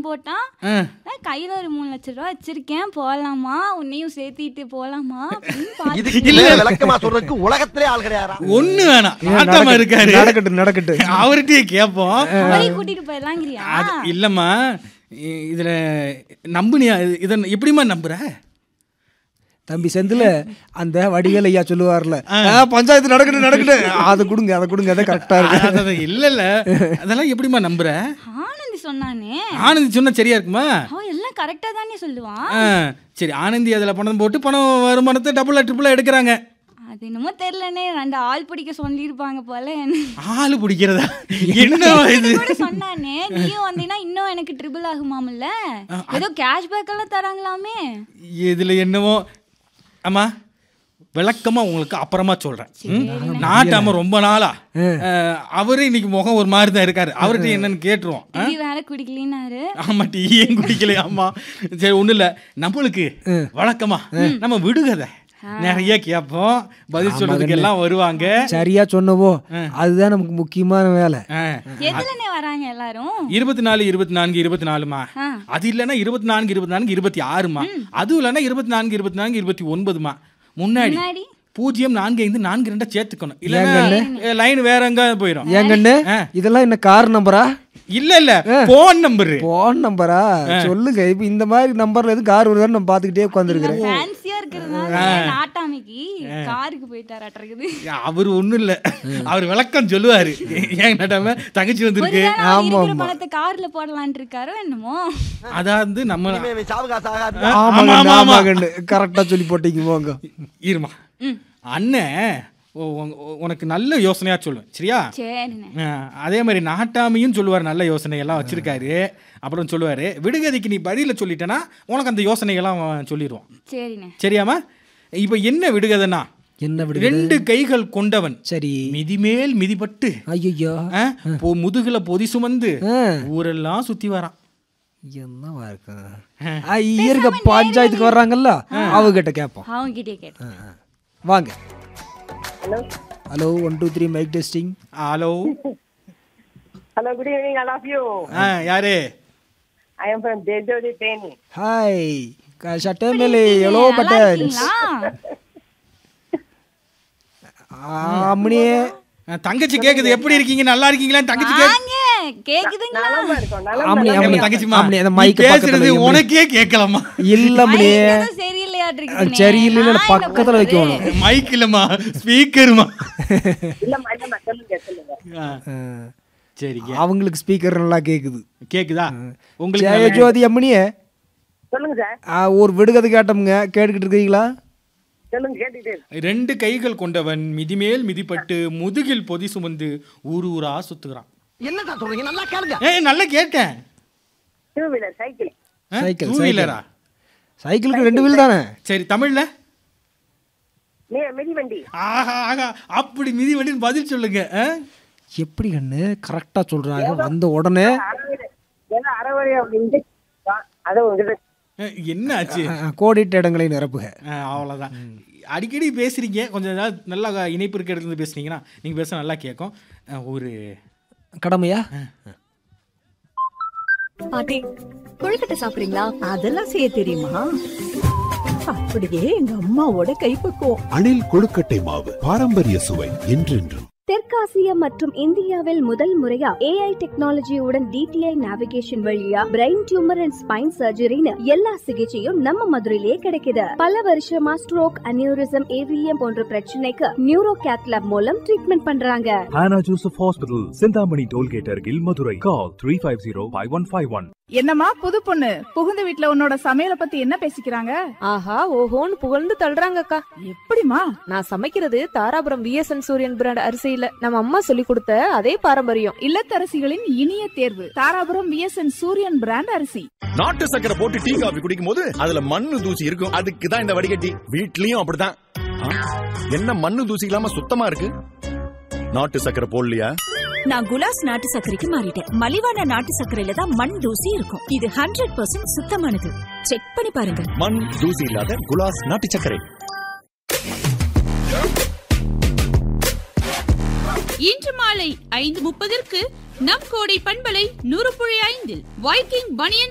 போட்டான். கையில ஒரு 3 லட்சம் ரூபா வச்சிருக்கேன், போலாமா, உன்னையும் சேர்த்திட்டு போலாமா விளக்கமா சொல்றதுக்கு உலகத்திலே ஆள் கிடையாது. ஒண்ணு வேணாம், நாட்டாம இருக்காரு, நடக்கட்டு அவர்கிட்டயே கேட்போம். கூட்டிட்டு போயிடலாங்கிறியா? இல்லம்மா, இதுல நம்புனியா? இத எப்படிமா நம்புற? தம்பி செந்தில அந்த வடிவேல் ஐயா சொல்லுவார்ல, பஞ்சாயத்து நடக்கட்டு அதை கொடுங்க அதை கரெக்டா இருக்கு. இல்ல அதெல்லாம் எப்படிமா நம்புற? ஆனந்தி சொன்னானே. ஆனந்தி சொன்னா சரியா இருக்குமா? அவன் எல்லாம் கரெக்டா தானே சொல்லுவான். சரி, ஆனந்தி அதுல பணம் போட்டு பணம் வருமானத்தை டபுளா எடுக்கிறாங்க. அது என்னமோ தெரியலனே, 2 ஆள் பிடிக்க சொல்லிருப்பாங்க போல. ஆளு பிடிக்கிறதா? என்ன இது சொன்னானே, நீயும் வந்தீனா இன்னும் எனக்கு ட்ரிபிள் ஆகுமாம்ல, ஏதோ கேஷ்பேக் எல்லாம் தராங்களாமே. இதுல என்னவோ. அம்மா, விளக்கமா உங்களுக்கு அப்புறமா சொல்றேன். நாட்டாம ரொம்ப நாளா அவரு இன்னைக்கு முகம் ஒரு மாதிரி தான் இருக்காரு. அவர்கிட்ட என்னன்னு கேட்டுருவோம். வேலை குடிக்கலினாரு. ஆமா, டீ ஏன் குடிக்கல? ஆமா, சரி, ஒண்ணு இல்ல, நம்மளுக்கு வழக்கமா நம்ம விடுகதை நிறைய கேட்போம், பதில் சொல்றதுக்கு எல்லாம் வருவாங்க. சரியா சொன்னவோ, அதுதான் நமக்கு முக்கியமான வேலை. எதுலனே வராங்க எல்லாரும்? 24 24 24மா, அது இல்லைன்னா 24 24 26மா, அதுவும் இல்லைன்னா 24 24 29மா. முன்னாடி 0 4 5 4 2 சேர்த்துக்கணும், இல்ல லைன் வேற எங்க போயிடும். ஏங்கண்ணு, இதெல்லாம் என்ன கார் நம்பரா? இல்ல போன் நம்பரா? சொல்லுங்க. இப்ப இந்த மாதிரி நம்பர்ல எது கார் வருதுன்னு நம்ம பாத்துக்கிட்டே உட்கார்ந்துருக்கேன். ஃபேன்சியா இருக்குறதுனால நாட்டாமிக்கு காருக்கு போயிட்டாராட்டறது. அவர் ஒண்ணும் இல்ல, அவர் விளக்கம் சொல்லுவாரு. ஏன் நாட்டாம தங்கச்சி வந்திருக்கு, ஆமா பணத்தை கார்ல போடலாம்னு இருக்காரோ என்னமோ. அதாவது நம்ம ஆமா கரெக்டா சொல்லி போட்டீங்க. போங்க இருமா அண்ணன், உனக்கு நல்ல யோசனையா சொல்லுவேன், சரியா? அதே மாதிரி நாட்டாமையும் சொல்லுவார், நல்ல யோசனை எல்லாம் வச்சிருக்காரு. அப்புறம் சொல்லுவாரு, விடுகதைக்கு நீ பதில சொல்லிட்டேன்னா உனக்கு அந்த யோசனைகள்லாம் சொல்லிடுவோம். சரியாமா? இப்ப என்ன விடுகதைன்னா, 2 கைகள் கொண்டவன், சரி, மிதிமேல் மிதிப்பட்டு, ஐயோ, முதுகுல பொதி சுமந்து ஊரெல்லாம் சுத்தி வரான். என்னவா இருக்கு? பஞ்சாயத்துக்கு வர்றாங்கல்ல, அவகிட்ட கேட்போம். வாங்க. Hello 1 2 3 mic testing. Hello good evening, all of you. யாரு? ஐ அம் from தேஜோதி Theni. Hi சட்டமேலே alloy buttons. அம்னியே தங்கச்சி கேக்குது, எப்படி இருக்கீங்க, நல்லா இருக்கீங்களா? தங்கச்சி கேக்குதுங்களா? உனக்கே கேட்கலாமா? சரியில்லை, பக்கத்துல வைக்கணும். மைக் இல்லமா, ஸ்பீக்கருமா? சரிங்க, அவங்களுக்கு ஸ்பீக்கர் நல்லா கேக்குதா? உங்களுக்கு ஜோதி அம்மனியே ஒரு விடுகதை கேட்டோம்ங்க, கேட்டுக்கிட்டு இருக்கீங்களா? 2 கைகள் கொண்டவன் மிதிமேல் மிதிப்பட்டு முதுகில் பொதி சுமந்து ஊரா சுத்துகிறான். என்னடா சொல்றீங்க? நல்லா கேளுங்க. நல்லா கேட்டேன். டூ வீலரா? சைக்கிளுக்கு 2 வீல் தானே. சரி, தமிழ்ல மிதிவண்டி. ஆஹா, அப்படி மிதிவண்டின்னு பதில் சொல்லுங்க. எப்படி கண்ணு கரெக்டா சொல்றாங்க? வந்த உடனே என்ன ஆச்சு? கோடிட்ட இடங்களை நிரப்புக, அவ்வளவுதான். அடிக்கடி பேசுறீங்க, கொஞ்சம் நல்லா இணைப்பு இருக்க இடத்துல பேசுனீங்கன்னா நீங்க பேச நல்லா கேட்கும். ஒரு கடமையா? பாட்டி, கொழுக்கட்டை சாப்பிடுறீங்களா? அதெல்லாம் செய்ய தெரியுமா? அப்படியே எங்க அம்மாவோட கைப்பக்குவம். அணில் கொழுக்கட்டை மாவு, பாரம்பரிய சுவை என்றென்றும். தெற்காசியா மற்றும் இந்தியாவில் முதல் முறையா AI டெக்னாலஜியுடன் DTI நேவிகேஷன் வழியா பிரெயின் டியூமர் அண்ட் ஸ்பைன் சர்ஜரின்னு எல்லா சிகிச்சையும் நம்ம மதுரையிலேயே கிடைக்குது. பல வருஷமா ஸ்ட்ரோக், அனியூரிசம், AVM போன்ற பிரச்சனைக்கு நியூரோ கேத் லேப் மூலம் ட்ரீட்மெண்ட் பண்றாங்க. Hannah Joseph Hospital, Chintamani tollgate அருகில், மதுரை. Call 350-5151. என்னம்மா புது பொண்ணு, புகுந்த வீட்ல உன்னோட சமையலை பத்தி என்ன பேசிக்கிறாங்க? ஆஹா ஓஹோன்னு புகழ்ந்து தள்ளுறாங்கக்கா. எப்படிமா? நான் சமைக்கிறது தாராபுரம் VSN சூரியன் பிராண்ட் அரிசியில நம்ம அம்மா சொல்லி கொடுத்த அதே பாரம்பரியம். இல்லத்தரசிகளின் இனிய தேர்வு தாராபுரம் VSN சூரியன் பிராண்ட் அரிசி. நாட்டு சக்கரை போட்டு டீ காபி குடிக்கும் போது அதுல மண்ணு தூசி இருக்கும், அதுக்கு தான் இந்த வடிகட்டி. வீட்லயும் அப்படிதான். என்ன மண்ணு தூசி இல்லாம சுத்தமா இருக்கு? நாட்டு சக்கரை போடலையா? நான் குலாஸ் நாட்டு சர்க்கரைக்கு மாறிட்டேன். மலிவான நாட்டு சர்க்கரையில தான் மண் தூசி இருக்கும். இது 100% சுத்தமானது. செக் பண்ணி பாருங்க. மண் தூசி இல்லாத குலாஸ் நாட்டு சர்க்கரை. இன்று மாலை 5:30 நம் கோடை பண்பலை 100.5 வைக்கிங் பனியன்